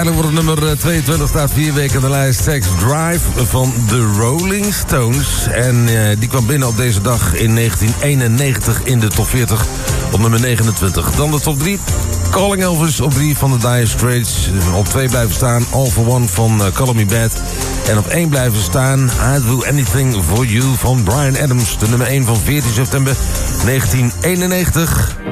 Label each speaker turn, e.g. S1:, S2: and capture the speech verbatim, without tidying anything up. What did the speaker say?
S1: Op nummer tweeëntwintig staat vier weken in de lijst Sex Drive van The Rolling Stones. En uh, die kwam binnen op deze dag in negentien eenennegentig in de top veertig op nummer negenentwintig. Dan de top drie. Calling Elvis op drie van de Dire Straits. Op twee blijven staan All For One van uh, Call Me Bad. En op één blijven staan I'd Do Anything For You van Bryan Adams. De nummer één van veertien september negentien eenennegentig.